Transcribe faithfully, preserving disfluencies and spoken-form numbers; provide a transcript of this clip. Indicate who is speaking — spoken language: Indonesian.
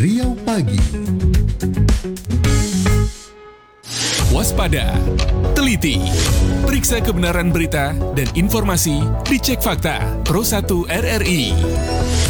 Speaker 1: Riau Pagi.
Speaker 2: Waspada, teliti, periksa kebenaran berita dan informasi, dicek fakta. Pro satu R R I.